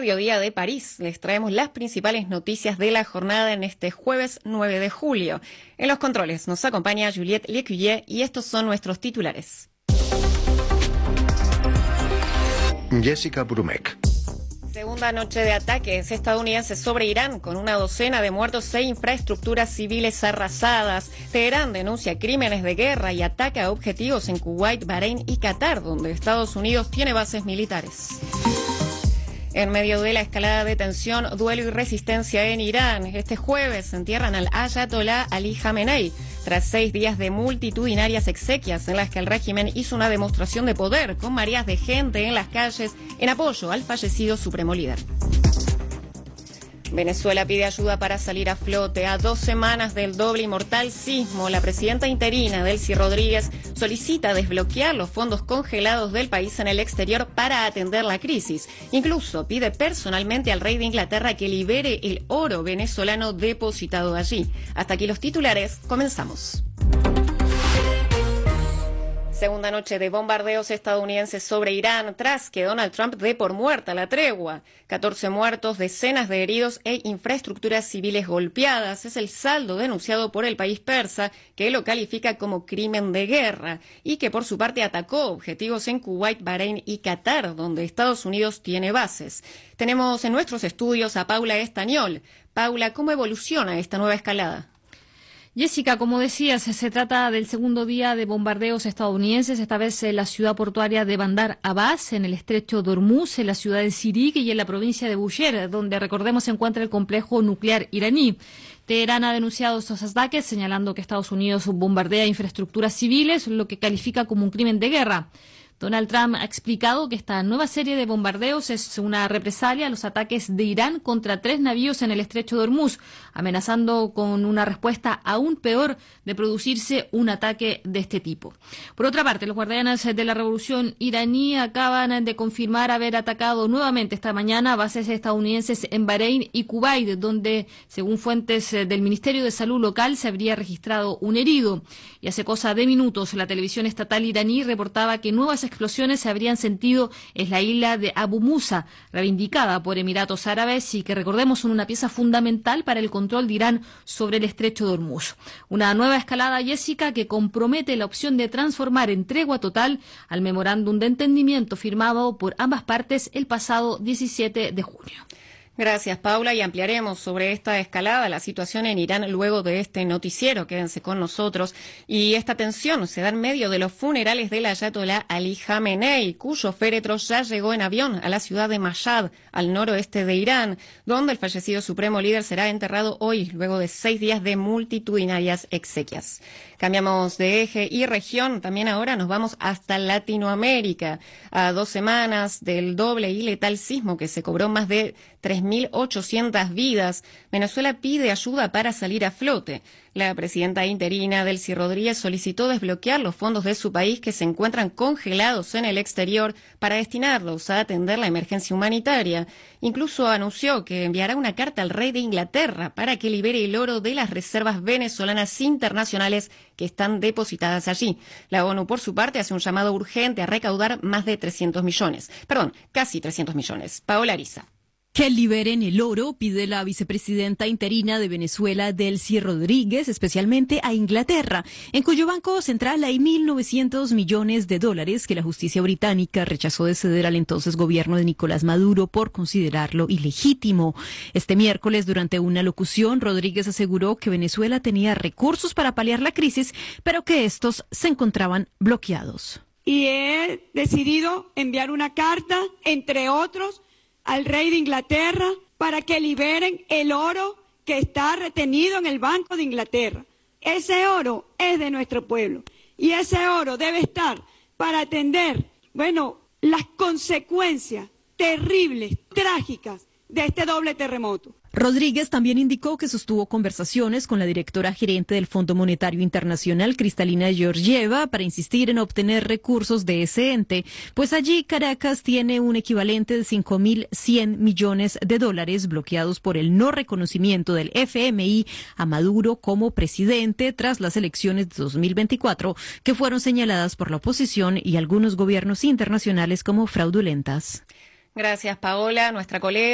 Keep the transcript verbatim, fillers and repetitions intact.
mediodía de París. Les traemos las principales noticias de la jornada en este jueves nueve de julio. En los controles nos acompaña Juliette Lecuyer y estos son nuestros titulares. Jessica Brumek. Segunda noche de ataques estadounidenses sobre Irán, con una docena de muertos e infraestructuras civiles arrasadas. Teherán denuncia crímenes de guerra y ataca a objetivos en Kuwait, Bahrein y Qatar, donde Estados Unidos tiene bases militares. En medio de la escalada de tensión, duelo y resistencia en Irán, este jueves entierran al Ayatolá Ali Jamenei, tras seis días de multitudinarias exequias en las que el régimen hizo una demostración de poder con mareas de gente en las calles en apoyo al fallecido supremo líder. Venezuela pide ayuda para salir a flote. A dos semanas del doble y mortal sismo, la presidenta interina, Delcy Rodríguez, solicita desbloquear los fondos congelados del país en el exterior para atender la crisis. Incluso pide personalmente al rey de Inglaterra que libere el oro venezolano depositado allí. Hasta aquí los titulares. Comenzamos. Segunda noche de bombardeos estadounidenses sobre Irán tras que Donald Trump dé por muerta la tregua. catorce muertos, decenas de heridos e infraestructuras civiles golpeadas. Es el saldo denunciado por el país persa, que lo califica como crimen de guerra y que por su parte atacó objetivos en Kuwait, Bahrein y Qatar, donde Estados Unidos tiene bases. Tenemos en nuestros estudios a Paula Estañol. Paula, ¿cómo evoluciona esta nueva escalada? Jessica, como decías, se trata del segundo día de bombardeos estadounidenses, esta vez en la ciudad portuaria de Bandar Abbas, en el estrecho de Hormuz, en la ciudad de Sirik y en la provincia de Bushehr, donde, recordemos, se encuentra el complejo nuclear iraní. Teherán ha denunciado estos ataques, señalando que Estados Unidos bombardea infraestructuras civiles, lo que califica como un crimen de guerra. Donald Trump ha explicado que esta nueva serie de bombardeos es una represalia a los ataques de Irán contra tres navíos en el estrecho de Hormuz, amenazando con una respuesta aún peor de producirse un ataque de este tipo. Por otra parte, los guardianes de la revolución iraní acaban de confirmar haber atacado nuevamente esta mañana bases estadounidenses en Bahrein y Kuwait, donde, según fuentes del Ministerio de Salud local, se habría registrado un herido. Y hace cosa de minutos, la televisión estatal iraní reportaba que nuevas explosiones se habrían sentido en la isla de Abu Musa, reivindicada por Emiratos Árabes y que, recordemos, son una pieza fundamental para el control de Irán sobre el estrecho de Hormuz. Una nueva escalada, Jessica, que compromete la opción de transformar en tregua total al memorándum de entendimiento firmado por ambas partes el pasado diecisiete de junio. Gracias, Paula, y ampliaremos sobre esta escalada la situación en Irán luego de este noticiero. Quédense con nosotros. Y esta tensión se da en medio de los funerales del Ayatolá Ali Jamenei, cuyo féretro ya llegó en avión a la ciudad de Mashhad, al noroeste de Irán, donde el fallecido supremo líder será enterrado hoy, luego de seis días de multitudinarias exequias. Cambiamos de eje y región. También ahora nos vamos hasta Latinoamérica. A dos semanas del doble y letal sismo que se cobró más de tres mil ochocientas vidas, Venezuela pide ayuda para salir a flote. La presidenta interina, Delcy Rodríguez, solicitó desbloquear los fondos de su país que se encuentran congelados en el exterior para destinarlos a atender la emergencia humanitaria. Incluso anunció que enviará una carta al rey de Inglaterra para que libere el oro de las reservas venezolanas internacionales que están depositadas allí. La ONU, por su parte, hace un llamado urgente a recaudar más de trescientos millones. Perdón, casi trescientos millones. Paola Ariza. Que liberen el oro, pide la vicepresidenta interina de Venezuela, Delcy Rodríguez, especialmente a Inglaterra, en cuyo banco central hay mil novecientos millones de dólares que la justicia británica rechazó de ceder al entonces gobierno de Nicolás Maduro por considerarlo ilegítimo. Este miércoles, durante una locución, Rodríguez aseguró que Venezuela tenía recursos para paliar la crisis, pero que estos se encontraban bloqueados. Y he decidido enviar una carta, entre otros, al rey de Inglaterra para que liberen el oro que está retenido en el Banco de Inglaterra. Ese oro es de nuestro pueblo y ese oro debe estar para atender, bueno, las consecuencias terribles, trágicas de este doble terremoto. Rodríguez también indicó que sostuvo conversaciones con la directora gerente del Fondo Monetario Internacional, Cristalina Georgieva, para insistir en obtener recursos de ese ente, pues allí Caracas tiene un equivalente de cinco mil cien millones de dólares bloqueados por el no reconocimiento del F M I a Maduro como presidente tras las elecciones de dos mil veinticuatro, que fueron señaladas por la oposición y algunos gobiernos internacionales como fraudulentas. Gracias, Paola. Nuestra colega